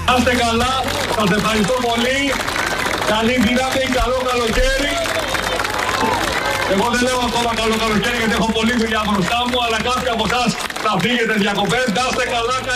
Να είστε καλά, σας ευχαριστώ πολύ. Καλή δύναμη, καλό καλοκαίρι. Εγώ δεν λέω ακόμα καλό καλοκαίρι γιατί έχω πολλή δουλειά μπροστά μου, αλλά κάποιοι από εσάς θα φύγετε διακοπές. Να είστε καλά.